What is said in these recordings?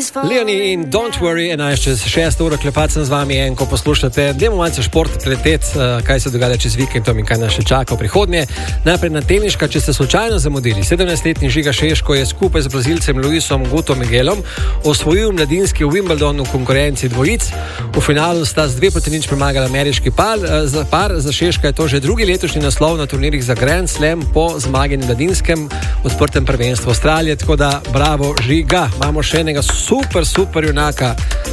Leonie in Don't Worry, 11:06 ura, klepat sem z vami en, ko poslušate. Dajmo malce šport preleteti, kaj se dogaja čez vikendom in kaj nas še čaka v prihodnje. Najprej na teniška, če ste slučajno zamudili. 17-letni Žiga Šeško je skupaj z Brazilcem Luisom Guto Miguelom osvojil mladinski Wimbledon v konkurenci dvojic. V finalu sta z 2-0 premagali ameriški par. Za Šeška je to že drugi letošnji naslov na turnirjih za Grand Slam po zmagi na mladinskem odprtem prvenstvu Avstralije. Tako da bravo Žiga, imamo še enega super junaka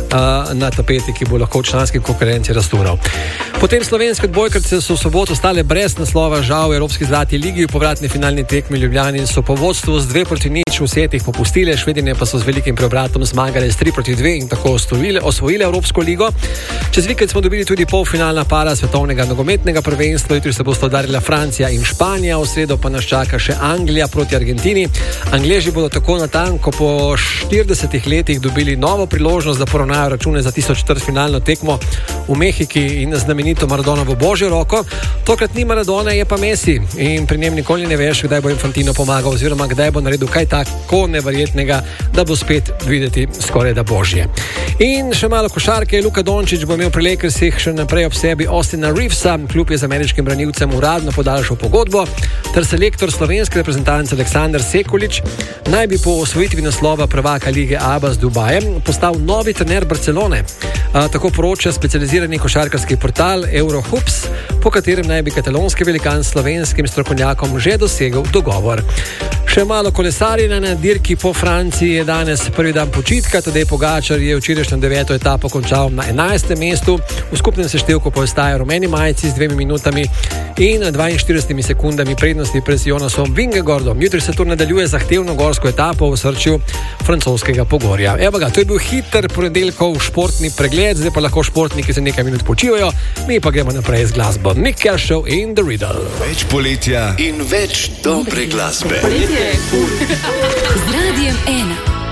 na tapeti, ki bo lahko v članski konkurenci raztural. Potem slovenske odbojkarce so v soboto ostale brez naslova, žal v Evropski zlati ligi. V povratni finalni tekmi Ljubljani so po vodstvu z 2-0 v setih popustile, Švedinje pa so z velikim preobratom zmagale s 3-2 in tako osvojile Evropsko ligo. Čez vikend smo dobili tudi polfinalna para svetovnega nogometnega prvenstva. Jutri se bosta udarila Francija in Španija, v sredo pa nas čaka še Anglija proti Argentini. Angleži bodo tako natanko po 40 letih dobili novo priložnost, da poravnajo račune za tisto četrtfinalno tekmo v Mehiki in znamenito Maradonovo božjo roko. Tokrat ni Maradona, je pa Messi in pri njem nikoli ne veš, kdaj bo Infantino pomagal oziroma kdaj bo naredil kaj tako neverjetnega, da bo spet videti skoraj da božje. In še malo košarke. Luka Dončić bo imel pri Lakersih še naprej ob sebi Austina Reevesa. Klub je z ameriškim branilcem uradno podaljšal pogodbo, ter selektor slovenske reprezentance Aleksandar Sekulić naj bi po osvojitvi naslova prvaka lige ABA z Dubajem postal novi trener Barcelone. Tako poroča specializirani košarkarski portal Eurohoops, po katerem naj bi katalonski velikan s slovenskim strokovnjakom že dosegel dogovor. Še malo kolesarjenja na dirki po Franciji. Je danes prvi dan počitka. Tadej Pogačar je včerajšnjo 9. etapo končal na 11. mestu. V skupnem seštevku postaja rumeni majici z 2 minutami in 42 sekundami prednosti pred Jonasom Vingegaardom. Jutri se tu nadaljuje zahtevno gorsko etapo v srčju francoskega Pogorja. Evo ga, to je bil hiter ponedeljkov športni pregled. Zdaj pa lahko športniki za nekaj minut počivajo, mi pa gremo naprej z glasbo. Nick Kershaw in The Riddle. Več poletja in več dobre glasbe. Z Radijem 1.